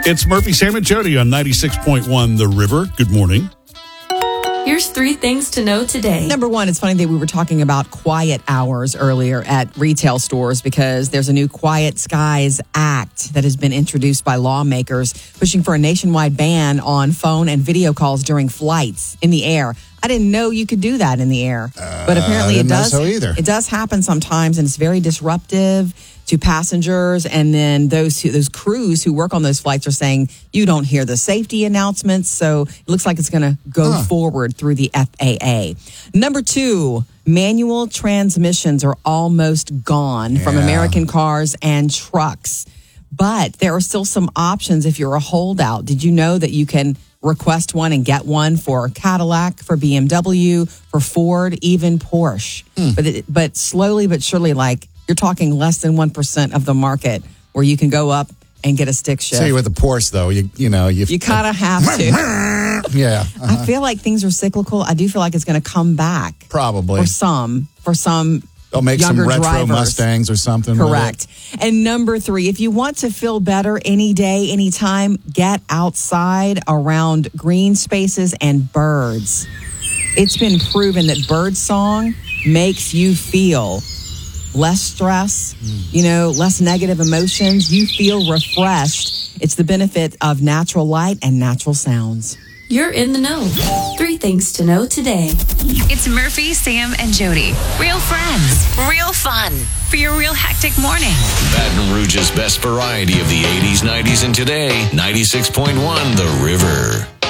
It's Murphy, Sam, and Jody on 96.1 The River. Good morning. Here's 3 things to know today. Number one, it's funny that we were talking about quiet hours earlier at retail stores because there's a new Quiet Skies Act that has been introduced by lawmakers pushing for a nationwide ban on phone and video calls during flights in the air. I didn't know you could do that in the air, but apparently it does. So either. It does happen sometimes, and it's very disruptive to passengers. And then those crews who work on those flights are saying you don't hear the safety announcements. So it looks like it's going to go forward through the FAA. Number 2, manual transmissions are almost gone from American cars and trucks. But there are still some options if you're a holdout. Did you know that you can request one and get one for Cadillac, for BMW, for Ford, even Porsche? But slowly but surely, like, you're talking less than 1% of the market where you can go up and get a stick shift. See, with the Porsche, though, you kind of have to. Yeah. I feel like things are cyclical. I do feel like it's going to come back. Probably. For some They'll make some younger retro drivers. Mustangs or something. Correct. And number 3, if you want to feel better any day, anytime, get outside around green spaces and birds. It's been proven that bird song makes you feel less stress, less negative emotions. You feel refreshed. It's the benefit of natural light and natural sounds. You're in the know. 3 things to know today. It's Murphy, Sam, and Jody. Real friends, real fun for your real hectic morning. Baton Rouge's best variety of the 80s, 90s, and today. 96.1 The River.